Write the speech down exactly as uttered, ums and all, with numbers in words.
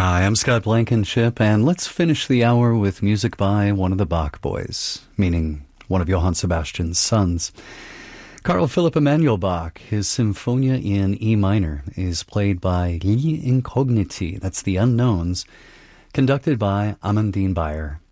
Hi, I'm Scott Blankenship, and let's finish the hour with music by one of the Bach boys, meaning one of Johann Sebastian's sons. Carl Philipp Emanuel Bach, his Symphonia in E minor, is played by Gli Incogniti, that's the Unknowns, conducted by Amandine Bayer.